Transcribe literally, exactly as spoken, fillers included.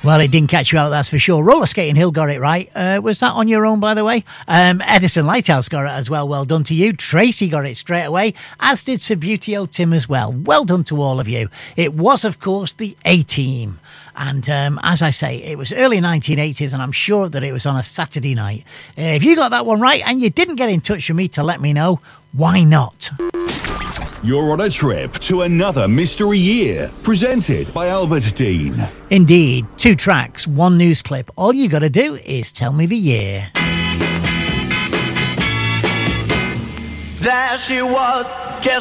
Well, it didn't catch you out, that's for sure. Roller Skating Hill got it right. Uh, was that on your own, by the way? Um, Edison Lighthouse got it as well. Well done to you. Tracy got it straight away, as did Subbuteo Tim as well. Well done to all of you. It was, of course, the A-Team. And um, as I say, it was early nineteen eighties, and I'm sure that it was on a Saturday night. Uh, if you got that one right and you didn't get in touch with me to let me know, why not? You're on a trip to another mystery year, presented by Albert Dean. Indeed, two tracks, one news clip. All you got to do is tell me the year. There she was,